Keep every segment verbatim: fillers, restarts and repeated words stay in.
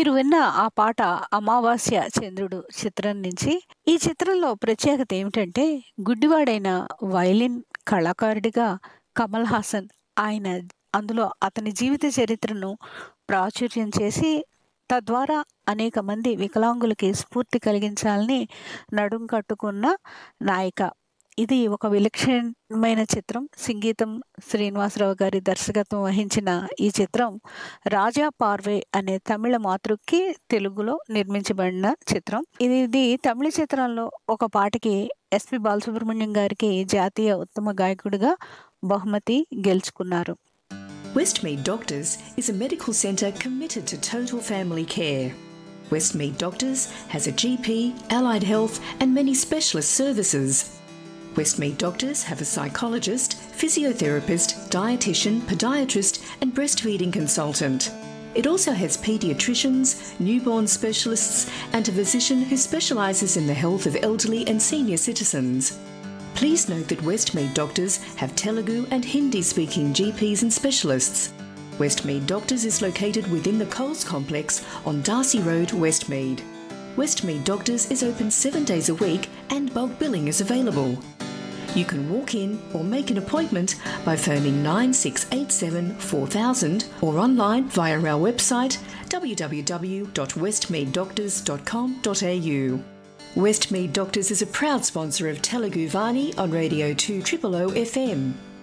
మీరు విన్న ఆ పాట 'అమావాస్య చంద్రుడు' చిత్రం నుంచి. ఈ చిత్రంలో ప్రత్యేకత ఏమిటంటే, గుడ్డివాడైన వయలిన్ కళాకారుడిగా కమల్ హాసన్ ఆయన అందులో అతని జీవిత చరిత్రను ప్రాచుర్యం చేసి, తద్వారా అనేక మంది వికలాంగులకి స్ఫూర్తి కలిగించాలని నడుం కట్టుకున్న నాయిక. ఇది ఒక విలక్షణమైన చిత్రం. సంగీతం శ్రీనివాసరావు గారి దర్శకత్వం వహించిన ఈ చిత్రం 'రాజా పార్వై' అనే తమిళ మాతృకి తెలుగులో నిర్మించబడిన చిత్రం. ఇది ఇది తమిళ చిత్రంలో ఒక పాటకి ఎస్‌పి బాలసుబ్రహ్మణ్యం గారికి జాతీయ ఉత్తమ గాయకుడిగా బహుమతి గెలుచుకున్నారు. Westmead Doctors is a medical centre committed to total family care. Westmead Doctors has a G P, allied health and many specialist services. Westmead Doctors have a psychologist, physiotherapist, dietitian, podiatrist and breastfeeding consultant. It also has paediatricians, newborn specialists and a physician who specialises in the health of elderly and senior citizens. Please note that Westmead Doctors have Telugu and Hindi-speaking G Ps and specialists. Westmead Doctors is located within the Coles Complex on Darcy Road, Westmead. Westmead Doctors is open seven days a week and bulk billing is available. You can walk in or make an appointment by phoning nine six eight seven four thousand or online via our website w w w dot westmead doctors dot com dot a u. Westmead Doctors is a proud sponsor of Telugu Vani on Radio two O O O F M.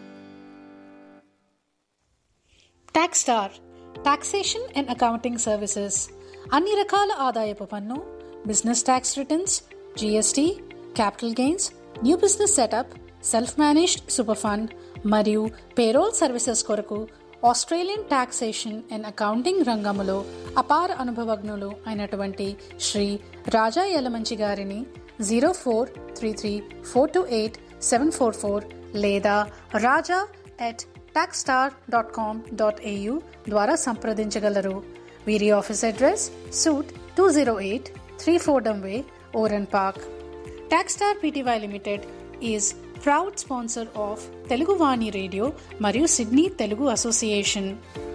TaxStar Taxation and Accounting Services. అన్ని రకాల ఆదాయపు పన్ను, business tax returns, GST, capital gains, new business setup, self managed super fund మరియు payroll services కొరకు Australian taxation and accounting రంగములో అపార అనుభవజ్ఞులు అయినటువంటి శ్రీ రాజా యలమంచి గారిని zero four three three four two eight seven four four లేదా రాజా at టాక్స్టార్ dot com dot AU ద్వారా సంప్రదించగలరు. వీరి office address suit two zero eight three Fordham way, ఓరన్ park. టాక్స్టార్ PTY limited is proud sponsor of Telugu Vani radio మరియు Sydney Telugu association.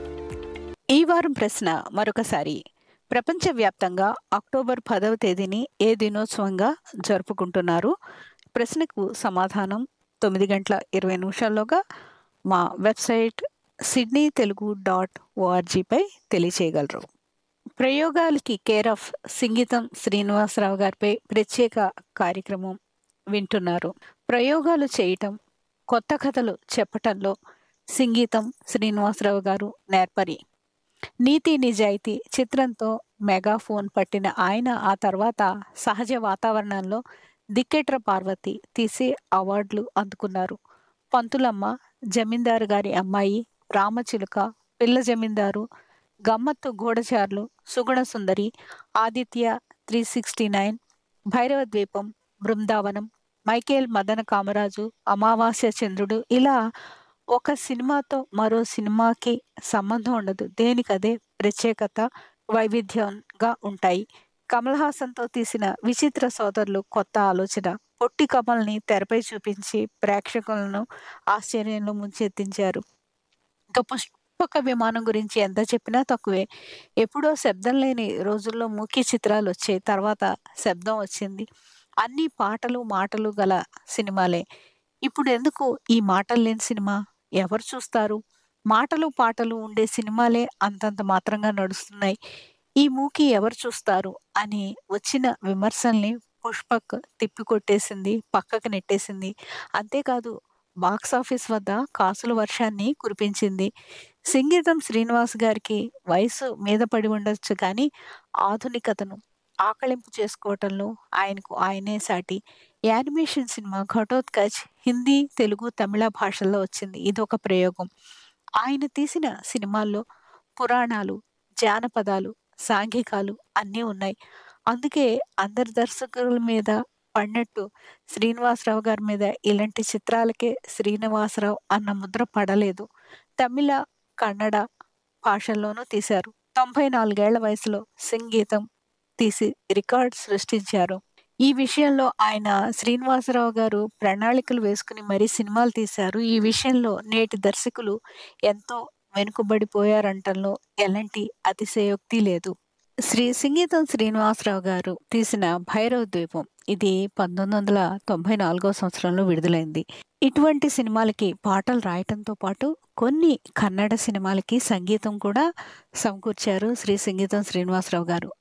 ఈ వారం ప్రశ్న మరొకసారి. ప్రపంచవ్యాప్తంగా అక్టోబర్ పదవ తేదీని ఏ దినోత్సవంగా జరుపుకుంటున్నారు? ప్రశ్నకు సమాధానం తొమ్మిది గంటల ఇరవై నిమిషాల్లోగా మా website Sydney Telugu dot ఓఆర్జీపై తెలియచేయగలరు. ప్రయోగాలకి care of సంగీతం శ్రీనివాసరావు గారిపై ప్రత్యేక కార్యక్రమం వింటున్నారు. ప్రయోగాలు చేయటం, కొత్త కథలు చెప్పటంలో సంగీతం శ్రీనివాసరావు గారు నేర్పరి. నీతి నిజాయితీ చిత్రంతో మెగాఫోన్ పట్టిన ఆయన ఆ తర్వాత సహజ వాతావరణంలో దిక్కెట్ర పార్వతి తీసి అవార్డులు అందుకున్నారు. పంతులమ్మ, జమీందారు గారి అమ్మాయి, రామచిలుక, పిల్ల జమీందారు, గమ్మత్తు గూఢచారులు, సుగుణ సుందరి, Aditya, three sixty nine, Bhairava ద్వీపం, బృందావనం, మైకేల్ మదన కామరాజు, అమావాస్య చంద్రుడు, ఇలా ఒక సినిమాతో మరో సినిమాకి సంబంధం ఉండదు. దేనికదే ప్రత్యేకత, వైవిధ్యంగా ఉంటాయి. కమల్ హాసన్తో తీసిన విచిత్ర సోదరులు కొత్త ఆలోచన. పొట్టి కమల్ని తెరపై చూపించి ప్రేక్షకులను ఆశ్చర్యంలో ముంచెత్తించారు. ఇక పుష్పక విమానం గురించి ఎంత చెప్పినా తక్కువే. ఎప్పుడో శబ్దం లేని రోజుల్లో మూకీ చిత్రాలు వచ్చాయి, తర్వాత శబ్దం వచ్చింది. అన్ని పాటలు మాటలు గల సినిమాలే. ఇప్పుడు ఎందుకు ఈ మాటలు లేని సినిమా? ఎవరు చూస్తారు? మాటలు పాటలు ఉండే సినిమాలే అంతంత మాత్రంగా నడుస్తున్నాయి. ఈ మూకీ ఎవరు చూస్తారు అని వచ్చిన విమర్శల్ని పుష్పక్ తిప్పికొట్టేసింది, పక్కకు నెట్టేసింది. అంతేకాదు బాక్సాఫీస్ వద్ద కాసుల వర్షాన్ని కురిపించింది. సంగీతం శ్రీనివాస్ గారికి వయసు మీద పడి ఉండొచ్చు కానీ ఆధునికతను ఆకళింపు చేసుకోవటంలో ఆయనకు ఆయనే సాటి. యానిమేషన్ సినిమా ఘటోత్కచ్ హిందీ, తెలుగు, తమిళ భాషల్లో వచ్చింది. ఇదొక ప్రయోగం. ఆయన తీసిన సినిమాల్లో పురాణాలు, జానపదాలు, సాంఘికాలు అన్నీ ఉన్నాయి. అందుకే అందరి దర్శకుల మీద పడినట్టు శ్రీనివాసరావు గారి మీద ఇలాంటి చిత్రాలకే శ్రీనివాసరావు అన్న ముద్ర పడలేదు. తమిళ, కన్నడ భాషల్లోనూ తీశారు. తొంభై నాలుగేళ్ల వయసులో సంగీతం తీసి రికార్డ్ సృష్టించారు. ఈ విషయంలో ఆయన శ్రీనివాసరావు గారు ప్రణాళికలు వేసుకుని మరీ సినిమాలు తీశారు. ఈ విషయంలో నేటి దర్శకులు ఎంతో వెనుకబడిపోయారంటంలో ఎలాంటి అతిశయోక్తి లేదు. శ్రీ సింగీతం శ్రీనివాసరావు గారు తీసిన భైరవ ద్వీపం ఇది పంతొమ్మిది వందల తొంభై నాలుగవ సంవత్సరంలో విడుదలైంది. ఇటువంటి సినిమాలకి పాటలు రాయటంతో పాటు కొన్ని కన్నడ సినిమాలకి సంగీతం కూడా సమకూర్చారు శ్రీ సింగీతం శ్రీనివాసరావు గారు.